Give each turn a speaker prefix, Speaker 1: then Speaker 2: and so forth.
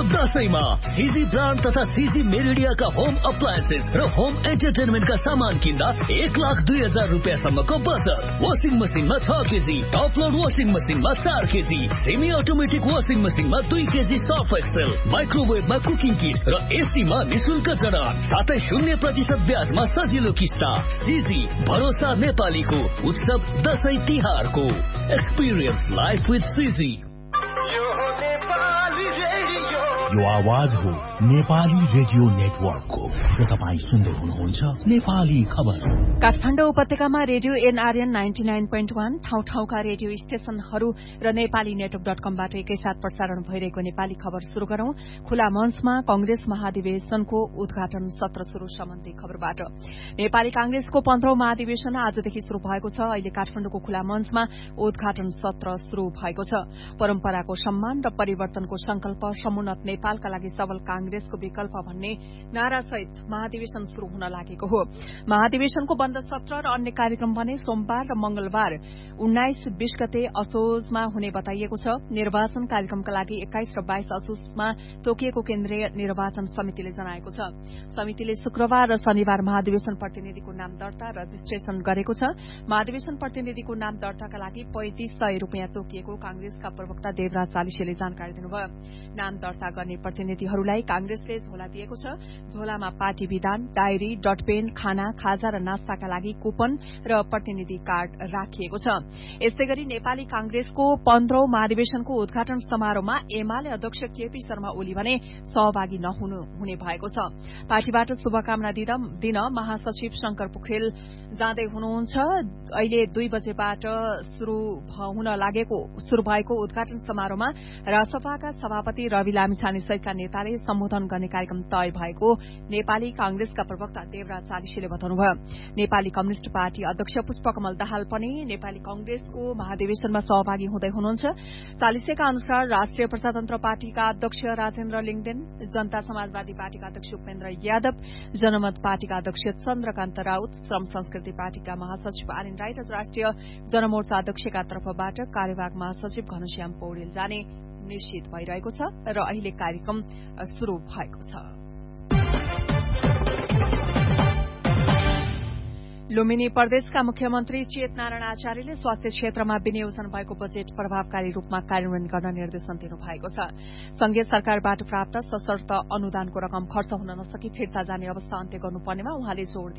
Speaker 1: दशैंमा CG brand तथा CG मेरिडियाका home appliances र home एन्टरटेनमेन्टका सामान किन्दा 1,02,000 रुपियाँसम्मको बचत। वासिङ मसिनमा 6 केजी, टप लोड वासिङ मसिनमा 4 केजी, सेमी अटोमेटिक वासिङ मसिनमा 2 केजी सर्फ एक्सेल, माइक्रोवेभमा कुकिङ किट र एसीमा निशुल्क जडान, साथै 0% ब्याजमा सजिलो किस्ता। सीजी भरोसा नेपालीको उत्सव दशैं तिहारको। Experience life with CG.
Speaker 2: यो आवाज हो नेपाली रेडियो नेटवर्कको र तपाईँ सुन्दै हुनुहुन्छ नेपाली खबर।
Speaker 3: काठमाडौँ उपत्यकामा रेडियो एनआरएन 99.1 ठाउँ ठाउँका रेडियो स्टेशनहरू र नेपाली नेटवर्क.कमबाट एकैसाथ प्रसारण भइरहेको नेपाली खबर शुरू गरौं। खुला मञ्चमा कंग्रेस महाधिवेशनको उद्घाटन सत्र शुरू सम्बन्धी खबरबाट। नेपाली कांग्रेसको 15औं महाधिवेशन आजदेखि शुरू भएको छ। अहिले काठमाडौँको खुला मञ्चमा उद्घाटन सत्र शुरू भएको छ। परम्पराको सम्मान र परिवर्तनको संकल्प, समुन्नत नेपालका लागि सबल कांग्रेसको विकल्प भन्ने नारासहित महाधिवेशन शुरू हुन लागेको हो। महाधिवेशनको बन्द सत्र र अन्य कार्यक्रम भने सोमबार र मंगलबार 19-20 गते असोजमा हुने बताइएको छ। निर्वाचन कार्यक्रमका लागि 21 र 22 असोजमा तोकिएको केन्द्रीय निर्वाचन समितिले जनाएको छ। समितिले शुक्रबार र शनिबार महाधिवेशन प्रतिनिधिको नाम दर्ता रजिस्ट्रेशन गरेको छ। महाधिवेशन प्रतिनिधिको नाम दर्ताका लागि 3500 रूपियाँ तोकिएको कांग्रेसका प्रवक्ता देवराज चालिसेले जानकारी दिनुभयो। नाम दर्ता गर्ने प्रतिनिधिहरूलाई कांग्रेसले झोला दिएको छ। झोलामा पार्टी विधान, डायरी, डटपेन, खाना, खाजा र नास्ताका लागि कुपन र प्रतिनिधि कार्ड राखिएको छ। यसै गरी नेपाली कांग्रेसको 15औं महाधिवेशनको उद्घाटन समारोहमा एमाले अध्यक्ष केपी शर्मा ओली भने सहभागी नहुने भएको छ। पार्टीबाट शुभकामना दिन महासचिव शंकर पोखरेल जाँदै हुनुहुन्छ। अहिले 2 बजेबाट शुरू भएको उद्घाटन समारोहमा रासपाका सभापति रवि लामिछाने सहितका नेताले सम्बोधन गर्ने कार्यक्रम तय भएको नेपाली कांग्रेसका प्रवक्ता देवराज चालिसेले बताउनुभयो। नेपाली कम्युनिष्ट पार्टी अध्यक्ष पुष्पकमल दाहाल पनि नेपाली कांग्रेसको महाधिवेशनमा सहभागी हुँदै हुनुहुन्छ। चालिसेका अनुसार राष्ट्रिय प्रजातन्त्र पार्टीका अध्यक्ष राजेन्द्र लिङदेन, जनता समाजवादी पार्टीका अध्यक्ष उपेन्द्र यादव, जनमत पार्टीका अध्यक्ष चन्द्रकान्त राउत, श्रम संस्कृति पार्टीका महासचिव आर्यन राई र राष्ट्रिय जनमोर्चा अध्यक्षका तर्फबाट कार्यवाहक महासचिव घनश्याम पौडेल जाने निश्चित भइरहेको छ र अहिले कार्यक्रम शुरू भएको छ। लुम्बिनी प्रदेशका मुख्यमन्त्री चेतनारायण आचार्यले स्वास्थ्य क्षेत्रमा विनियोजन भएको बजेट प्रभावकारी रूपमा कार्यान्वयन गर्न निर्देशन दिनुभएको छ। संघीय सरकारबाट प्राप्त सशर्त अनुदानको रकम खर्च हुन नसकी फिर्ता जाने अवस्था अन्त्य गर्नुपर्नेमा उहाँले जोड़